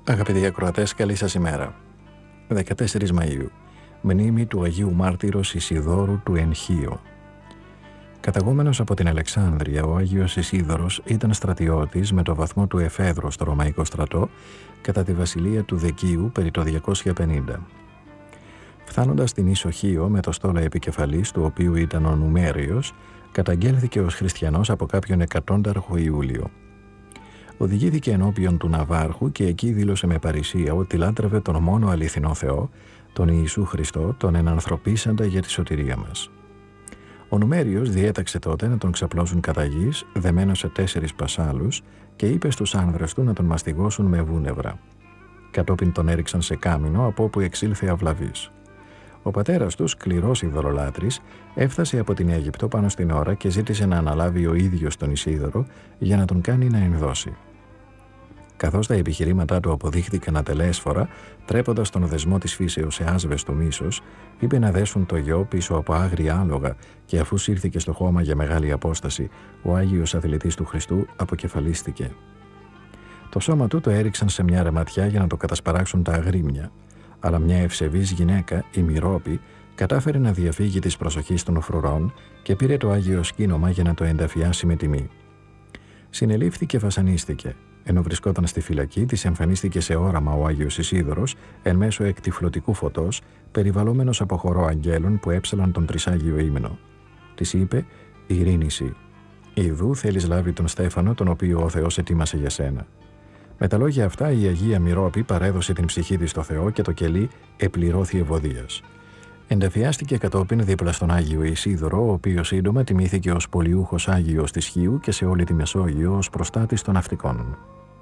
Αγαπητοί ακροατές, καλή σας ημέρα. 14 Μαΐου, μνήμη του Αγίου Μάρτυρος Ισιδώρου του Ενχείο. Καταγόμενος από την Αλεξάνδρεια, ο Άγιος Ισίδωρος ήταν στρατιώτης με το βαθμό του εφέδρου στο Ρωμαϊκό στρατό κατά τη βασιλεία του Δεκίου περί το 250. Φθάνοντας στην Ισοχείο με το στόλο επικεφαλής, του οποίου ήταν ο Νουμέριος, καταγγέλθηκε ως χριστιανός από κάποιον εκατόνταρχο Ιούλιο. Οδηγήθηκε ενώπιον του Ναβάρχου και εκεί δήλωσε με παρησία ότι λάτρευε τον μόνο αληθινό Θεό, τον Ιησού Χριστό, τον ενανθρωπίσαντα για τη σωτηρία μας. Ο Νουμέριος διέταξε τότε να τον ξαπλώσουν κατά γης, δεμένο σε 4 πασάλους, και είπε στους άνδρες του να τον μαστιγώσουν με βούνευρα. Κατόπιν τον έριξαν σε κάμινο, από όπου εξήλθε αυλαβής. Ο πατέρας του, σκληρός ειδωλολάτρης, έφτασε από την Αίγυπτο πάνω στην ώρα και ζήτησε να αναλάβει ο ίδιος τον Ισίδωρο για να τον κάνει να ενδώσει. Καθώς τα επιχειρήματά του αποδείχθηκαν ατελέσφορα, τρέποντας τον δεσμό της φύσεως σε άσβεστο μίσος, είπε να δέσουν το γιο πίσω από άγρια άλογα, και αφού σύρθηκε στο χώμα για μεγάλη απόσταση, ο Άγιος Αθλητής του Χριστού αποκεφαλίστηκε. Το σώμα του το έριξαν σε μια ρεματιά για να το κατασπαράξουν τα αγρίμια, αλλά μια ευσεβής γυναίκα, η Μυρόπη, κατάφερε να διαφύγει της προσοχής των φρουρών και πήρε το Άγιο σκήνομα για να το ενταφιάσει με τιμή. Συνελήφθη και βασανίστηκε. Ενώ βρισκόταν στη φυλακή, της εμφανίστηκε σε όραμα ο Άγιος Ισίδωρος εν μέσω εκτυφλωτικού φωτός, περιβαλλόμενος από χορό αγγέλων που έψαλαν τον τρισάγιο ύμνο. Της είπε: «Ειρήνηση. Ιδού θέλεις λάβει τον Στέφανο, τον οποίο ο Θεός ετοίμασε για σένα». Με τα λόγια αυτά, η Αγία Μυρόπη παρέδωσε την ψυχή της στο Θεό και το κελί επληρώθη ευωδίας. Ενταφιάστηκε κατόπιν δίπλα στον Άγιο Ισίδωρο, ο οποίος σύντομα τιμήθηκε ως πολιούχος Άγιος της Χίου και σε όλη τη Μεσόγειο ως προστάτης των ναυτικών.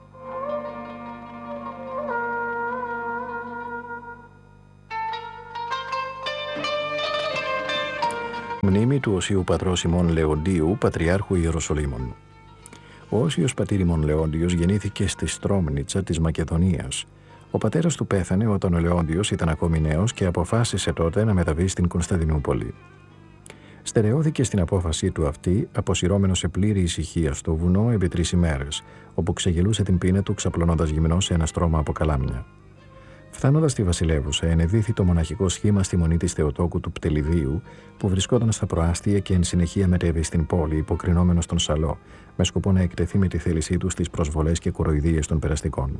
Μνήμη του Οσίου Πατρός ημών Λεοντίου, Πατριάρχου Ιεροσολύμων. Ο Όσιος πατήρ ημών Λεόντιος γεννήθηκε στη Στρόμνιτσα της Μακεδονίας. Ο πατέρας του πέθανε όταν ο Λεόντιος ήταν ακόμη νέος και αποφάσισε τότε να μεταβεί στην Κωνσταντινούπολη. Στερεώθηκε στην απόφασή του αυτή, αποσυρώμενος σε πλήρη ησυχία στο βουνό επί 3 ημέρες, όπου ξεγελούσε την πείνα του ξαπλώνοντας γυμνό σε ένα στρώμα από καλάμια. Φτάνοντας στη Βασιλεύουσα, ενεδύθη το μοναχικό σχήμα στη μονή της Θεοτόκου του Πτελιδίου, που βρισκόταν στα προάστια και εν συνεχεία μετέβη στην πόλη, υποκρινόμενος τον Σαλό, με σκοπό να εκτεθεί με τη θέλησή του στις προσβολές και κοροϊδίες των περαστικών.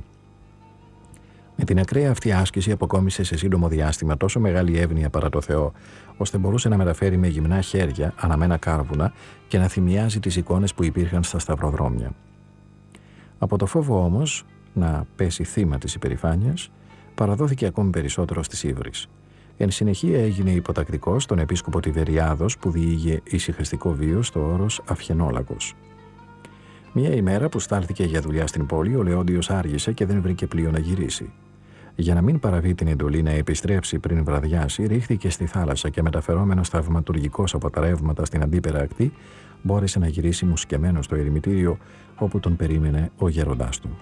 Με την ακραία αυτή άσκηση αποκόμισε σε σύντομο διάστημα τόσο μεγάλη εύνοια παρά το Θεό, ώστε μπορούσε να μεταφέρει με γυμνά χέρια αναμένα κάρβουνα και να θυμιάζει τις εικόνες που υπήρχαν στα σταυροδρόμια. Από το φόβο όμως να πέσει θύμα της υπερηφάνειας, παραδόθηκε ακόμη περισσότερο στις ύβρις. Εν συνεχεία έγινε υποτακτικός στον επίσκοπο Τιβεριάδος, που διήγε ησυχαστικό βίο στο όρος Αυχενόλακος. Μια ημέρα που στάλθηκε για δουλειά στην πόλη, ο Λεόντιος άργησε και δεν βρήκε πλοίο να γυρίσει. Για να μην παραβεί την εντολή να επιστρέψει πριν βραδιάσει, ρίχθηκε στη θάλασσα και μεταφερόμενος θαυματουργικός από τα ρεύματα στην αντίπερα ακτή, μπόρεσε να γυρίσει μουσκεμένο στο ερημητήριο, όπου τον περίμενε ο γέροντάς του.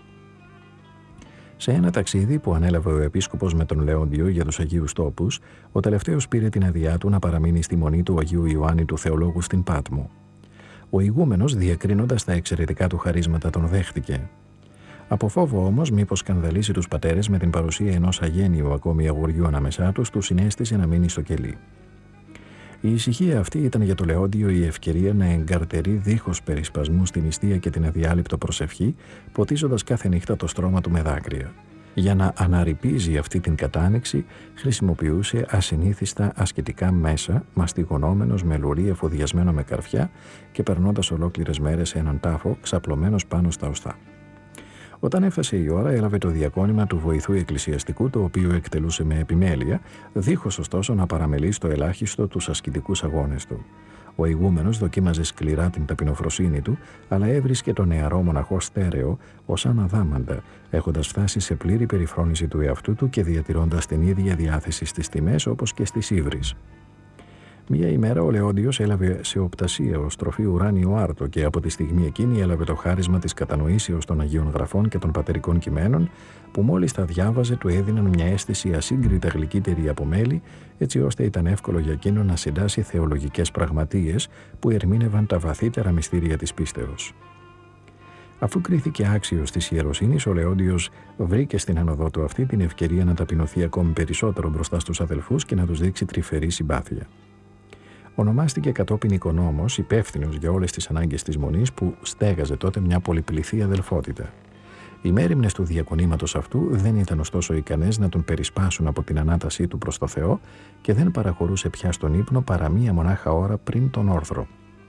Σε ένα ταξίδι που ανέλαβε ο επίσκοπος με τον Λεόντιο για τους Αγίους Τόπους, ο τελευταίος πήρε την αδειά του να παραμείνει στη μονή του Αγίου Ιωάννη του Θεολόγου στην Πάτμο. Ο ηγούμενος, διακρίνοντας τα εξαιρετικά του χαρίσματα, τον δέχτηκε. Από φόβο όμως, μήπως σκανδαλίσει τους πατέρες με την παρουσία ενός αγένειου ακόμη αγοριού ανάμεσά τους, του συνέστησε να μείνει στο κελί. Η ησυχία αυτή ήταν για το Λεόντιο η ευκαιρία να εγκαρτερεί δίχως περισπασμού στην νηστεία και την αδιάλειπτο προσευχή, ποτίζοντας κάθε νύχτα το στρώμα του με δάκρυα. Για να αναρρυπίζει αυτή την κατάνοιξη, χρησιμοποιούσε ασυνήθιστα ασκητικά μέσα, μαστιγωνόμενος με λουρί εφοδιασμένο με καρφιά και περνώντας ολόκληρες μέρες σε έναν τάφο, ξαπλωμένος πάνω στα οστά. Όταν έφτασε η ώρα, έλαβε το διακόνημα του βοηθού εκκλησιαστικού, το οποίο εκτελούσε με επιμέλεια, δίχως ωστόσο να παραμελεί στο ελάχιστο τους ασκητικούς αγώνες του. Ο ηγούμενος δοκίμαζε σκληρά την ταπεινοφροσύνη του, αλλά έβρισκε τον νεαρό μοναχό στέρεο ως αναδάμαντα, έχοντας φτάσει σε πλήρη περιφρόνηση του εαυτού του και διατηρώντας την ίδια διάθεση στις τιμές όπως και στις ύβρις. Μία ημέρα ο Λεόντιος έλαβε σε οπτασία ως τροφή ουράνιο άρτο και από τη στιγμή εκείνη έλαβε το χάρισμα της κατανοήσεως των Αγίων Γραφών και των πατερικών κειμένων, που μόλις τα διάβαζε του έδιναν μια αίσθηση ασύγκριτα γλυκύτερη από μέλι, έτσι ώστε ήταν εύκολο για εκείνο να συντάσει θεολογικές πραγματείες που ερμήνευαν τα βαθύτερα μυστήρια της πίστεως. Αφού κρίθηκε άξιος της ιεροσύνης, ο Λεόντιος βρήκε στην άνοδό του αυτή την ευκαιρία να ταπεινωθεί ακόμη περισσότερο μπροστά στους αδελφούς και να τους δείξει τρυφερή συμπάθεια. Ονομάστηκε κατόπιν οικονόμος, υπεύθυνος για όλες τις ανάγκες της Μονής, που στέγαζε τότε μια πολυπληθή αδελφότητα. Οι μέριμνες του διακονήματος αυτού δεν ήταν ωστόσο ικανές να τον περισπάσουν από την ανάτασή του προς το Θεό και δεν παραχωρούσε πια στον ύπνο παρά μία μονάχα ώρα πριν τον όρθρο.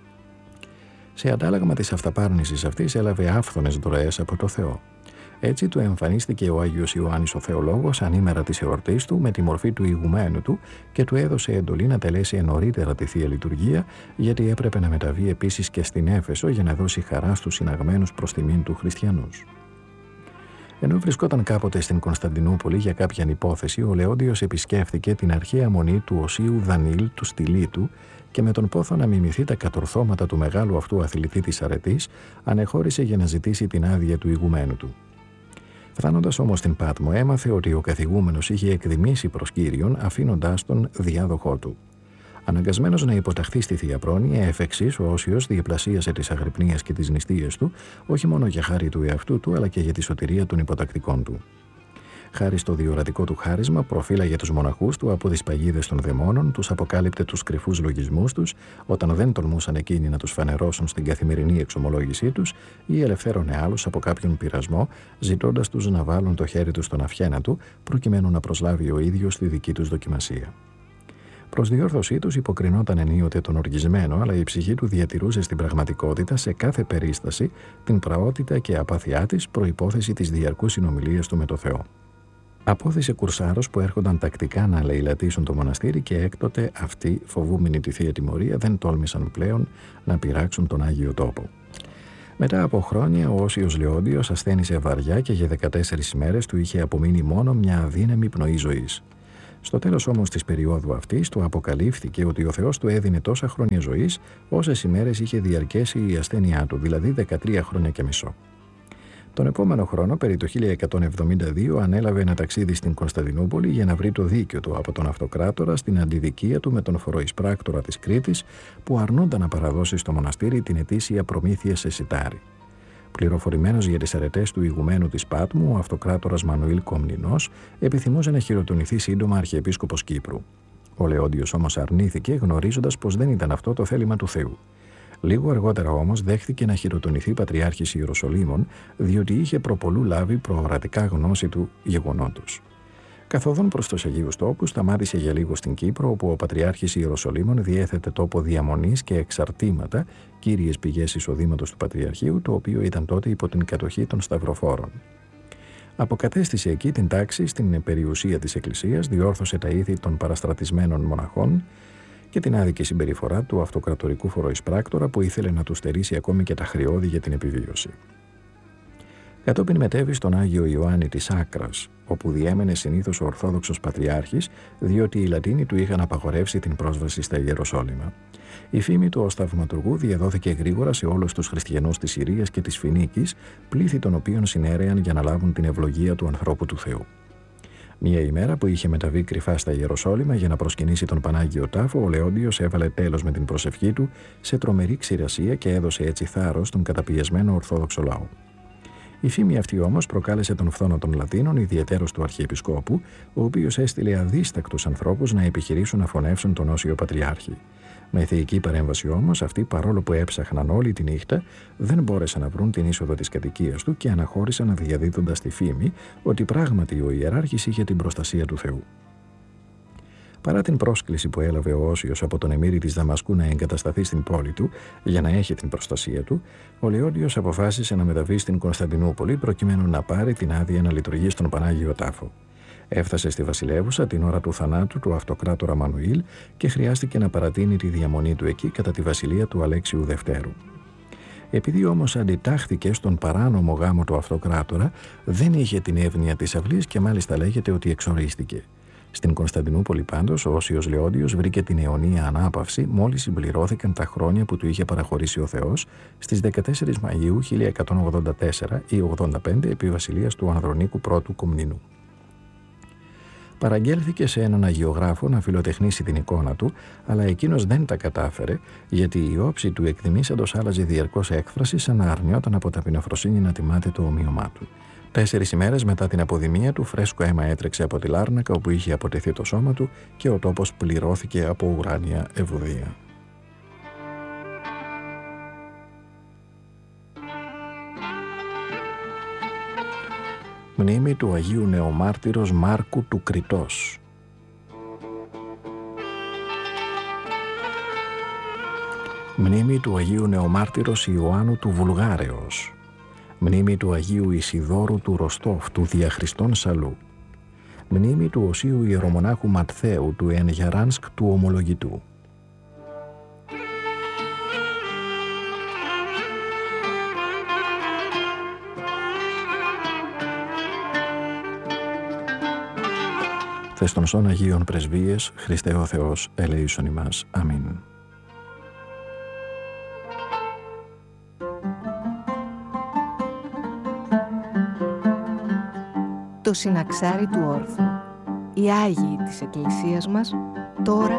Σε αντάλλαγμα της αυταπάρνησης αυτής έλαβε άφθονες δωρεές από το Θεό. Έτσι του εμφανίστηκε ο Άγιος Ιωάννης ο Θεολόγος ανήμερα της εορτής του με τη μορφή του ηγουμένου του και του έδωσε εντολή να τελέσει νωρίτερα τη Θεία Λειτουργία, γιατί έπρεπε να μεταβεί επίσης και στην Έφεσο για να δώσει χαρά στους συναγμένους προς τιμήν του χριστιανούς. Ενώ βρισκόταν κάποτε στην Κωνσταντινούπολη για κάποια υπόθεση, ο Λεόντιος επισκέφθηκε την αρχαία μονή του Οσίου Δανίλ του Στυλίτου και με τον πόθο να μιμηθεί τα κατορθώματα του μεγάλου αυτού αθλητή της αρετής, ανεχώρησε για να ζητήσει την άδεια του ηγουμένου του. Φτάνοντας όμως στην Πάτμο, έμαθε ότι ο καθηγούμενος είχε εκδημήσει προς Κύριον, αφήνοντάς τον διάδοχό του. Αναγκασμένος να υποταχθεί στη Θεία Πρόνοια, εφ' εξής ο Όσιος διεπλασίασε τις αγρυπνίες και τις νηστείες του, όχι μόνο για χάρη του εαυτού του, αλλά και για τη σωτηρία των υποτακτικών του. Χάρη στο διορατικό του χάρισμα, προφύλαγε τους μοναχούς του από τις παγίδες των δαιμόνων, τους αποκάλυπτε τους κρυφούς λογισμούς τους, όταν δεν τολμούσαν εκείνοι να τους φανερώσουν στην καθημερινή εξομολόγησή τους, ή ελευθέρωνε άλλους από κάποιον πειρασμό, ζητώντας τους να βάλουν το χέρι τους στον αυχένα του, προκειμένου να προσλάβει ο ίδιος τη δική τους δοκιμασία. Προς διόρθωσή τους υποκρινόταν ενίοτε τον οργισμένο, αλλά η ψυχή του διατηρούσε στην πραγματικότητα σε κάθε περίσταση την πραότητα και απάθειά της, προϋπόθεση της διαρκούς συνομιλίας του με το Θεό. Απόθεσε κουρσάρος που έρχονταν τακτικά να λαιλατίσουν το μοναστήρι και έκτοτε αυτοί, φοβούμενοι τη Θεία Τιμωρία, δεν τόλμησαν πλέον να πειράξουν τον Άγιο Τόπο. Μετά από χρόνια, ο Όσιος Λεόντιος ασθένησε βαριά και για 14 ημέρες του είχε απομείνει μόνο μια αδύναμη πνοή ζωής. Στο τέλος όμως της περίοδου αυτής του αποκαλύφθηκε ότι ο Θεός του έδινε τόσα χρόνια ζωής όσες ημέρες είχε διαρκέσει η ασθένειά του, δηλαδή 13 χρόνια και μισό. Τον επόμενο χρόνο, περί το 1172, ανέλαβε ένα ταξίδι στην Κωνσταντινούπολη για να βρει το δίκιο του από τον Αυτοκράτορα στην αντιδικία του με τον φοροεισπράκτορα της Κρήτης, που αρνούνταν να παραδώσει στο μοναστήρι την ετήσια προμήθεια σε σιτάρι. Πληροφορημένος για τις αρετές του ηγουμένου της Πάτμου, ο Αυτοκράτορας Μανουήλ Κομνηνός επιθυμούσε να χειροτονηθεί σύντομα Αρχιεπίσκοπος Κύπρου. Ο Λεόντιος όμως αρνήθηκε, γνωρίζοντας πως δεν ήταν αυτό το θέλημα του Θεού. Λίγο αργότερα όμως δέχθηκε να χειροτονηθεί Πατριάρχης Ιεροσολύμων, διότι είχε προπολού λάβει προορατικά γνώση του γεγονότος. Καθοδόν προς τους Αγίους Τόπους, σταμάτησε για λίγο στην Κύπρο, όπου ο Πατριάρχης Ιεροσολύμων διέθετε τόπο διαμονής και εξαρτήματα, κύριες πηγές εισοδήματος του Πατριαρχείου, το οποίο ήταν τότε υπό την κατοχή των Σταυροφόρων. Αποκατέστησε εκεί την τάξη στην περιουσία της Εκκλησίας, διόρθωσε τα ήθη των παραστρατισμένων μοναχών και την άδικη συμπεριφορά του αυτοκρατορικού φοροεισπράκτορα, που ήθελε να του στερήσει ακόμη και τα χρεώδη για την επιβίωση. Κατόπιν μετέβη στον Άγιο Ιωάννη της Άκρας, όπου διέμενε συνήθως ο Ορθόδοξος Πατριάρχης, διότι οι Λατίνοι του είχαν απαγορεύσει την πρόσβαση στα Ιεροσόλυμα. Η φήμη του ως θαυματουργού διαδόθηκε γρήγορα σε όλους τους χριστιανούς της Συρίας και της Φινίκης, πλήθη των οποίων συνέρεαν για να λάβουν την ευλογία του ανθρώπου του Θεού. Μία ημέρα που είχε μεταβεί κρυφά στα Ιεροσόλυμα για να προσκυνήσει τον Πανάγιο Τάφο, ο Λεόντιος έβαλε τέλος με την προσευχή του σε τρομερή ξηρασία και έδωσε έτσι θάρρος στον καταπιεσμένο Ορθόδοξο λαό. Η φήμη αυτή όμως προκάλεσε τον φθόνο των Λατίνων, ιδιαιτέρως του Αρχιεπισκόπου, ο οποίος έστειλε αδίστακτους ανθρώπους να επιχειρήσουν να φωνεύσουν τον Όσιο Πατριάρχη. Με θεϊκή παρέμβαση όμως, αυτοί, παρόλο που έψαχναν όλη τη νύχτα, δεν μπόρεσαν να βρουν την είσοδο της κατοικίας του και αναχώρησαν διαδίδοντας τη φήμη ότι πράγματι ο ιεράρχης είχε την προστασία του Θεού. Παρά την πρόσκληση που έλαβε ο Όσιος από τον εμμύρη της Δαμασκού να εγκατασταθεί στην πόλη του για να έχει την προστασία του, ο Λεόντιος αποφάσισε να μεταβεί στην Κωνσταντινούπολη προκειμένου να πάρει την άδεια να λειτουργεί στον Πανάγιο Τάφο. Έφτασε στη βασιλεύουσα την ώρα του θανάτου του Αυτοκράτορα Μανουήλ και χρειάστηκε να παρατείνει τη διαμονή του εκεί κατά τη βασιλεία του Αλέξιου Δευτέρου. Επειδή όμως αντιτάχθηκε στον παράνομο γάμο του Αυτοκράτορα, δεν είχε την εύνοια της αυλής και μάλιστα λέγεται ότι εξορίστηκε. Στην Κωνσταντινούπολη πάντως, ο Όσιος Λεόντιος βρήκε την αιωνία ανάπαυση μόλις συμπληρώθηκαν τα χρόνια που του είχε παραχωρήσει ο Θεός στις 14 Μαΐου 1184 ή 85 επί βασιλείας του Ανδρονίκου I Κομνηνού. Παραγγέλθηκε σε έναν αγιογράφο να φιλοτεχνήσει την εικόνα του, αλλά εκείνος δεν τα κατάφερε, γιατί η όψη του εκτιμήσαντος άλλαζε διαρκώς έκφραση, σαν να αρνιόταν από ταπεινοφροσύνη να τιμάται το ομοίωμά του. 4 ημέρες μετά την αποδημία του, φρέσκο αίμα έτρεξε από τη Λάρνακα όπου είχε αποτεθεί το σώμα του και ο τόπος πληρώθηκε από ουράνια ευωδία. Μνήμη του Αγίου Νεομάρτυρος Μάρκου του Κριτός. Μνήμη του Αγίου Νεομάρτυρος Ιωάννου του Βουλγάρεως. Μνήμη του Αγίου Ισιδόρου του Ροστόφ του Διαχριστών Σαλού. Μνήμη του Οσίου Ιερομονάχου Ματθαίου του Ενγιαράνσκ του Ομολογητού. Θες των σών Αγίων Πρεσβείες, Χριστέ ο Θεός, ελεήσον ημάς. Αμήν. Το συναξάρι του όρθρου. Οι Άγιοι της Εκκλησίας μας τώρα